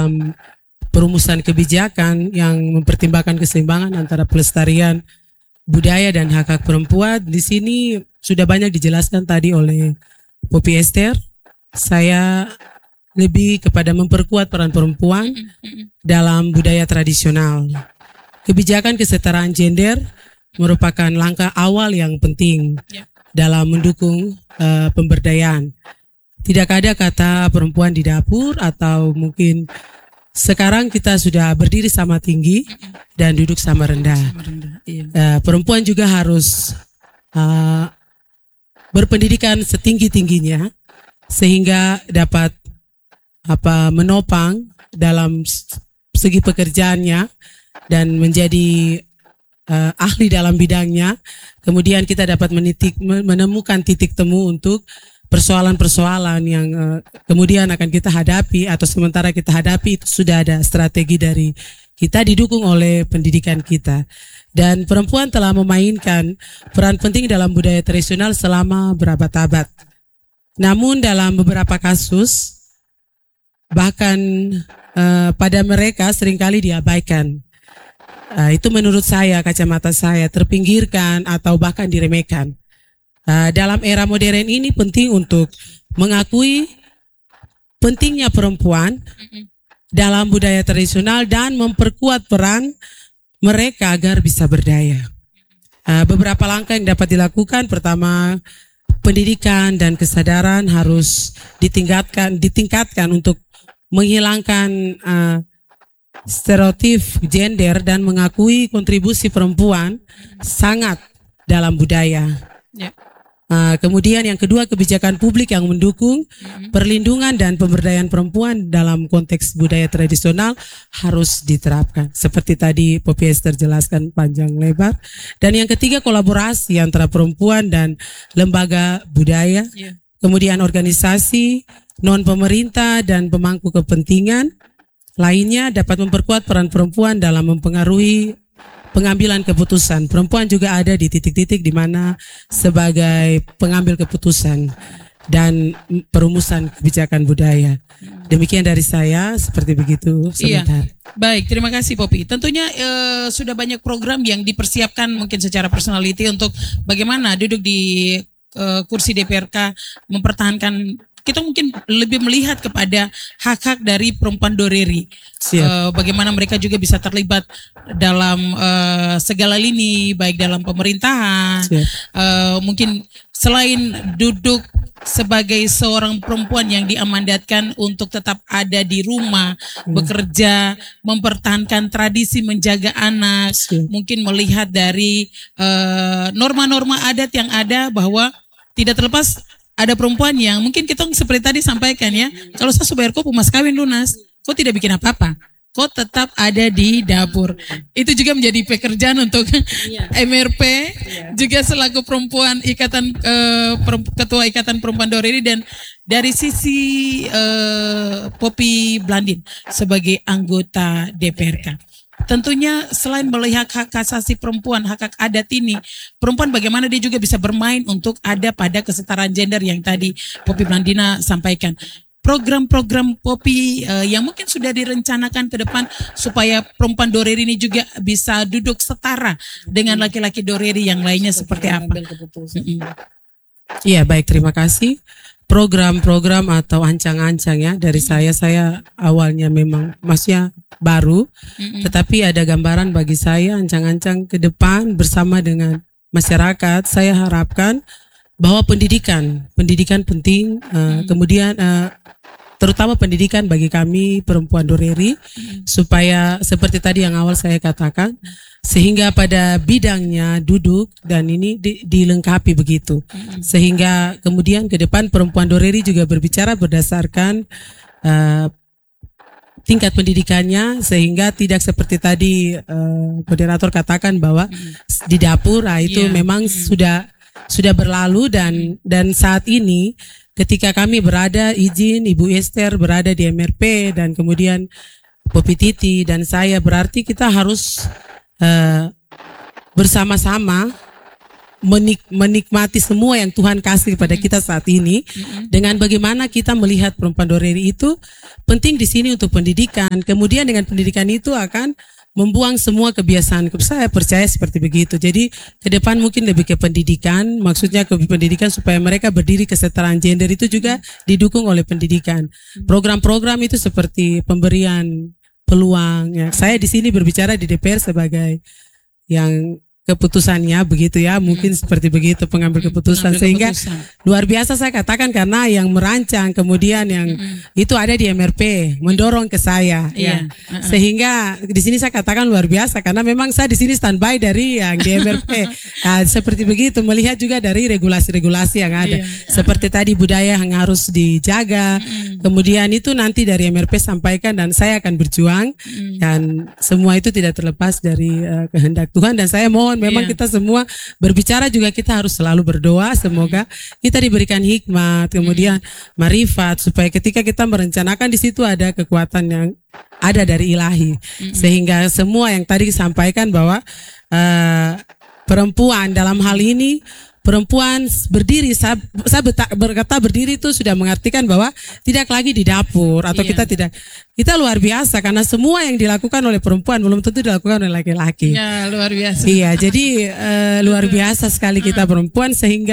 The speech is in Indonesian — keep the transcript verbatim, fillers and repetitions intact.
dalam perumusan kebijakan yang mempertimbangkan keseimbangan antara pelestarian budaya dan hak-hak perempuan. Di sini sudah banyak dijelaskan tadi oleh Poppy Esther. Saya lebih kepada memperkuat peran perempuan dalam budaya tradisional. Kebijakan kesetaraan gender merupakan langkah awal yang penting dalam mendukung uh, pemberdayaan. Tidak ada kata perempuan di dapur, atau mungkin sekarang kita sudah berdiri sama tinggi dan duduk sama rendah. Sama rendah, iya. Uh, perempuan juga harus uh, berpendidikan setinggi-tingginya sehingga dapat apa menopang dalam segi pekerjaannya dan menjadi uh, ahli dalam bidangnya. Kemudian kita dapat menitik, menemukan titik temu untuk persoalan-persoalan yang uh, kemudian akan kita hadapi atau sementara kita hadapi. Itu sudah ada strategi dari kita, didukung oleh pendidikan kita. Dan perempuan telah memainkan peran penting dalam budaya tradisional selama berabad-abad. Namun dalam beberapa kasus bahkan uh, pada mereka seringkali diabaikan. Uh, itu menurut saya, kacamata saya, terpinggirkan atau bahkan diremehkan. Uh, dalam era modern ini penting untuk mengakui pentingnya perempuan dalam budaya tradisional dan memperkuat peran mereka agar bisa berdaya. Uh, beberapa langkah yang dapat dilakukan: pertama, pendidikan dan kesadaran harus ditingkatkan, ditingkatkan untuk menghilangkan uh, stereotip gender dan mengakui kontribusi perempuan sangat dalam budaya. Ya. Uh, kemudian yang kedua, kebijakan publik yang mendukung mm-hmm. perlindungan dan pemberdayaan perempuan dalam konteks budaya tradisional harus diterapkan. Seperti tadi Poppy Esther jelaskan panjang lebar. Dan yang ketiga, kolaborasi antara perempuan dan lembaga budaya, yeah. kemudian organisasi, non-pemerintah dan pemangku kepentingan lainnya dapat memperkuat peran perempuan dalam mempengaruhi pengambilan keputusan. Perempuan juga ada di titik-titik di mana sebagai pengambil keputusan dan perumusan kebijakan budaya. Demikian dari saya, seperti begitu sebentar. Iya. Baik, terima kasih Poppy. Tentunya eh, sudah banyak program yang dipersiapkan mungkin secara personality untuk bagaimana duduk di eh, kursi D P R K mempertahankan. Kita mungkin lebih melihat kepada hak-hak dari perempuan Doreri. Uh, bagaimana mereka juga bisa terlibat dalam uh, segala lini, baik dalam pemerintahan. Uh, mungkin selain duduk sebagai seorang perempuan yang diamandatkan untuk tetap ada di rumah, hmm. bekerja, mempertahankan tradisi, menjaga anak. Siap. Mungkin melihat dari uh, norma-norma adat yang ada bahwa tidak terlepas ada perempuan yang mungkin kita seperti tadi sampaikan ya, kalau saya bayar kau mas kawin lunas, kau tidak bikin apa-apa, kau tetap ada di dapur. Itu juga menjadi pekerjaan untuk iya. M R P, iya. juga selaku perempuan ikatan uh, ketua ikatan perempuan Doreri, dan dari sisi uh, Poppy Blandin sebagai anggota D P R K. Tentunya selain melihat hak asasi perempuan, hak-hak adat ini, perempuan bagaimana dia juga bisa bermain untuk ada pada kesetaraan gender yang tadi Poppy Blandina sampaikan. Program-program Poppy uh, yang mungkin sudah direncanakan ke depan supaya perempuan Doreri ini juga bisa duduk setara dengan laki-laki Doreri yang lainnya seperti apa? Iya, baik, terima kasih. Program-program atau ancang-ancang ya dari saya, saya awalnya memang maksudnya baru, mm-hmm. tetapi ada gambaran bagi saya ancang-ancang ke depan bersama dengan masyarakat. Saya harapkan bahwa pendidikan, pendidikan penting, uh, mm-hmm. kemudian uh, terutama pendidikan bagi kami perempuan Doreri, mm-hmm. supaya seperti tadi yang awal saya katakan, sehingga pada bidangnya duduk dan ini di, dilengkapi begitu, mm-hmm. sehingga kemudian ke depan perempuan Doreri juga berbicara berdasarkan uh, tingkat pendidikannya, sehingga tidak seperti tadi uh, moderator katakan bahwa mm-hmm. di dapur, nah itu yeah. memang mm-hmm. sudah sudah berlalu, dan dan saat ini ketika kami berada, izin Ibu Esther berada di M R P dan kemudian Poppy Titi dan saya, berarti kita harus Uh, bersama-sama menik, menikmati semua yang Tuhan kasih kepada kita saat ini, dengan bagaimana kita melihat perempuan Doreri itu penting di sini untuk pendidikan. Kemudian dengan pendidikan itu akan membuang semua kebiasaan. Saya percaya seperti begitu. Jadi ke depan mungkin lebih ke pendidikan, maksudnya ke pendidikan supaya mereka berdiri kesetaraan gender itu juga didukung oleh pendidikan. Program-program itu seperti pemberian peluang. Ya. Saya di sini berbicara di D P R sebagai yang keputusannya begitu ya, mungkin hmm. seperti begitu pengambil keputusan, pengambil sehingga keputusan. Luar biasa saya katakan karena yang merancang kemudian yang hmm. itu ada di M R P mendorong ke saya, yeah. ya. uh-uh. Sehingga di sini saya katakan luar biasa karena memang saya di sini standby dari yang di M R P. Nah, seperti begitu, melihat juga dari regulasi-regulasi yang ada, yeah. seperti tadi budaya yang harus dijaga, hmm. kemudian itu nanti dari M R P sampaikan dan saya akan berjuang hmm. dan semua itu tidak terlepas dari uh, kehendak Tuhan dan saya mohon memang yeah. kita semua berbicara juga kita harus selalu berdoa semoga kita diberikan hikmat kemudian marifat supaya ketika kita merencanakan di situ ada kekuatan yang ada dari ilahi mm-hmm. sehingga semua yang tadi disampaikan bahwa uh, perempuan dalam hal ini perempuan berdiri, saya, saya berkata berdiri itu sudah mengartikan bahwa tidak lagi di dapur atau iya. kita tidak, kita luar biasa karena semua yang dilakukan oleh perempuan belum tentu dilakukan oleh laki-laki. Ya, luar biasa. Iya, jadi uh, luar biasa sekali kita perempuan sehingga